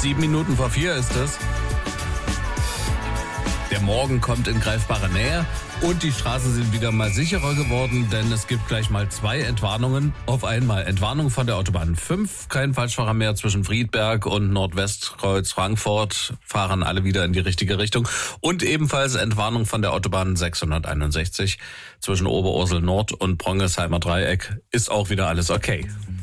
3:07 ist es. Der Morgen kommt in greifbare Nähe und die Straßen sind wieder mal sicherer geworden, denn es gibt gleich mal 2 Entwarnungen auf einmal. Entwarnung von der Autobahn 5, kein Falschfahrer mehr zwischen Friedberg und Nordwestkreuz Frankfurt, fahren alle wieder in die richtige Richtung. Und ebenfalls Entwarnung von der Autobahn 661 zwischen Oberursel Nord und Brongersheimer Dreieck, ist auch wieder alles okay.